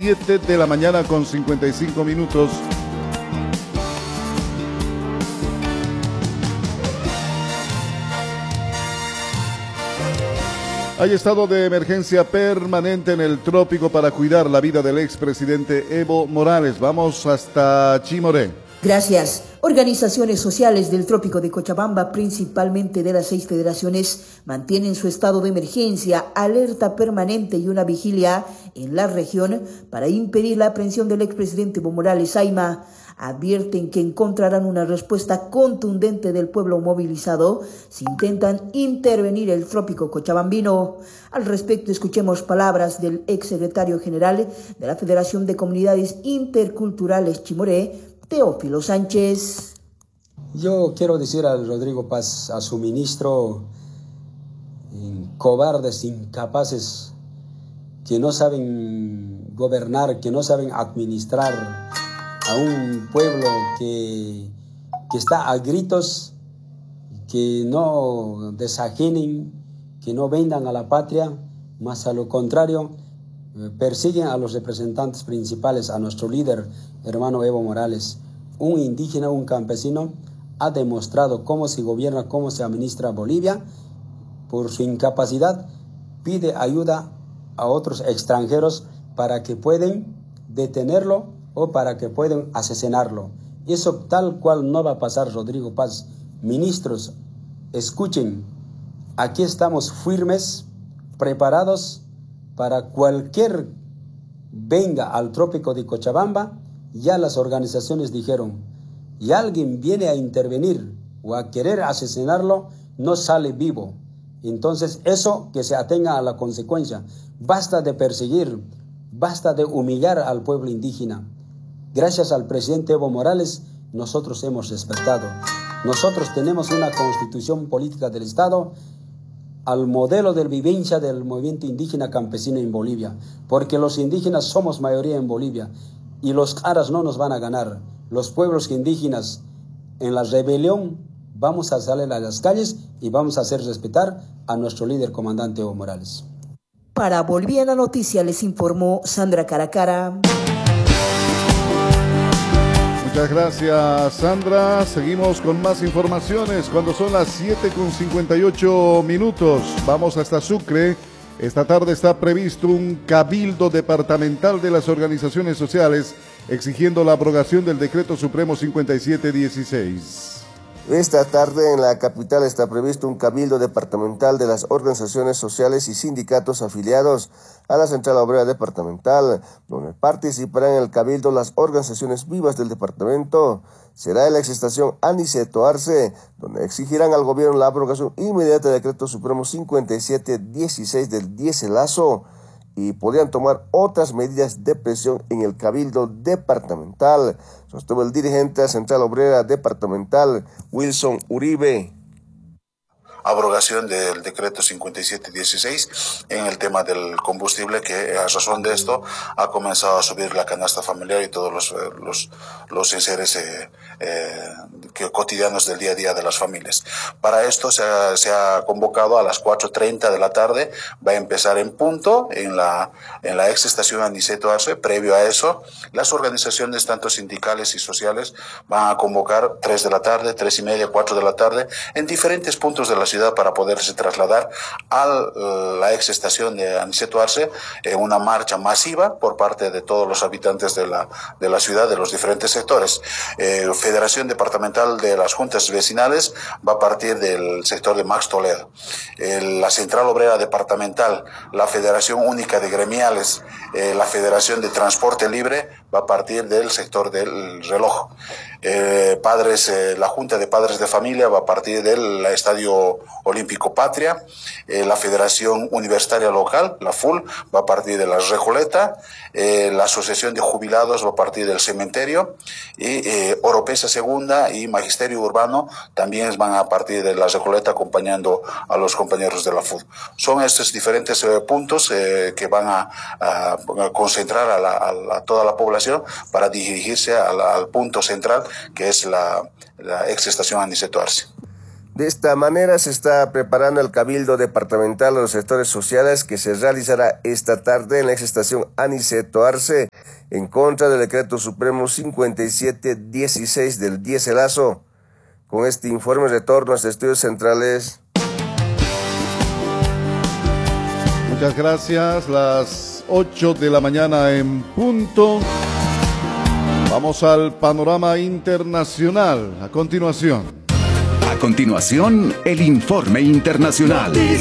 7 de la mañana con 55 minutos. Hay estado de emergencia permanente en el trópico para cuidar la vida del expresidente Evo Morales. Vamos hasta Chimoré. Gracias. Organizaciones sociales del trópico de Cochabamba, principalmente de las 6 federaciones, mantienen su estado de emergencia, alerta permanente y una vigilia en la región para impedir la aprehensión del expresidente Evo Morales Ayma. Advierten que encontrarán una respuesta contundente del pueblo movilizado si intentan intervenir el trópico cochabambino. Al respecto, escuchemos palabras del exsecretario general de la Federación de Comunidades Interculturales Chimoré, Teófilo Sánchez. Yo quiero decir a Rodrigo Paz, a su ministro, cobardes, incapaces, que no saben gobernar, que no saben administrar a un pueblo que está a gritos, que no desajenen, que no vendan a la patria, más a lo contrario, persiguen a los representantes principales, a nuestro líder, hermano Evo Morales. Un indígena, un campesino, ha demostrado cómo se gobierna, cómo se administra Bolivia. Por su incapacidad, pide ayuda a otros extranjeros para que puedan detenerlo o para que puedan asesinarlo. Eso tal cual no va a pasar, Rodrigo Paz. Ministros, escuchen, aquí estamos firmes, preparados para cualquier venga al trópico de Cochabamba. Ya las organizaciones dijeron, y alguien viene a intervenir o a querer asesinarlo, no sale vivo. Entonces eso, que se atenga a la consecuencia. Basta de perseguir, basta de humillar al pueblo indígena. Gracias al presidente Evo Morales, nosotros hemos despertado. Nosotros tenemos una constitución política del Estado al modelo de vivencia del movimiento indígena campesino en Bolivia, porque los indígenas somos mayoría en Bolivia y los caras no nos van a ganar. Los pueblos indígenas en la rebelión vamos a salir a las calles y vamos a hacer respetar a nuestro líder comandante Evo Morales. Para Boliviana Noticia les informó Sandra Caracara. Muchas gracias, Sandra. Seguimos con más informaciones cuando son las 7:58 minutos. Vamos hasta Sucre. Esta tarde está previsto un cabildo departamental de las organizaciones sociales exigiendo la abrogación del Decreto Supremo 5716. Esta tarde en la capital está previsto un cabildo departamental de las organizaciones sociales y sindicatos afiliados a la Central Obrera Departamental, donde participarán en el cabildo las organizaciones vivas del departamento. Será en la exestación Aniceto Arce, donde exigirán al gobierno la abrogación inmediata del Decreto Supremo 5716 del 10 Lazo y podrían tomar otras medidas de presión en el cabildo departamental, sostuvo el dirigente de la Central Obrera Departamental, Wilson Uribe. Abrogación del decreto 5716 en el tema del combustible, que a razón de esto ha comenzado a subir la canasta familiar y todos los enseres cotidianos del día a día de las familias. Para esto se ha convocado a las 4:30 de la tarde, va a empezar en punto en la ex estación Aniceto Arce. Previo a eso, las organizaciones tanto sindicales y sociales van a convocar 3 de la tarde, 3:30, 4 de la tarde en diferentes puntos de la ciudad para poderse trasladar a la ex estación de Aniceto Arce en una marcha masiva por parte de todos los habitantes de la ciudad, de los diferentes sectores. Federación Departamental de las Juntas Vecinales va a partir del sector de Max Toledo. La Central Obrera Departamental, la Federación Única de Gremiales, la Federación de Transporte Libre va a partir del sector del Reloj. La Junta de Padres de Familia va a partir del Estadio Olímpico Patria. La Federación Universitaria Local, la FUL, va a partir de la Recoleta. La Asociación de Jubilados va a partir del Cementerio. Y Oropesa Segunda y Magisterio Urbano también van a partir de la Recoleta acompañando a los compañeros de la FUL. Son estos diferentes puntos que van a concentrar a toda la población para dirigirse al punto central, que es la ex estación Aniceto Arce. De esta manera se está preparando el cabildo departamental de los sectores sociales que se realizará esta tarde en la ex estación Aniceto Arce. en contra del decreto supremo 5716 del 10 de Lazo. Con este informe retorno a los estudios centrales. Muchas gracias, las 8 de la mañana en punto. Vamos al panorama internacional a continuación. A continuación, el informe internacional.